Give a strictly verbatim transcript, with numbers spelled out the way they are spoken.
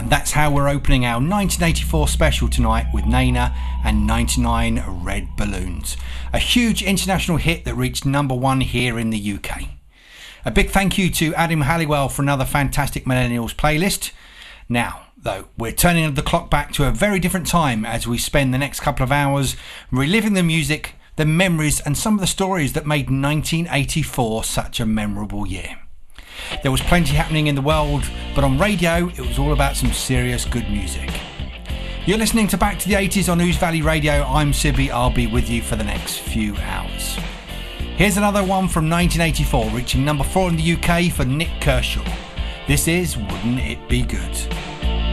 And that's how we're opening our nineteen eighty-four special tonight with Nena and ninety-nine Red Balloons, a huge international hit that reached number one here in the U K. A big thank you to Adam Halliwell for another fantastic Millennials playlist. Now, though, we're turning the clock back to a very different time as we spend the next couple of hours reliving the music, the memories and some of the stories that made nineteen eighty-four such a memorable year. There was plenty happening in the world, but on radio it was all about some serious good music. You're listening to Back to the eighties on Ouse Valley Radio. I'm Sibby, I'll be with you for the next few hours. Here's another one from nineteen eighty-four, reaching number four in the U K for Nick Kershaw. This is Wouldn't It Be Good?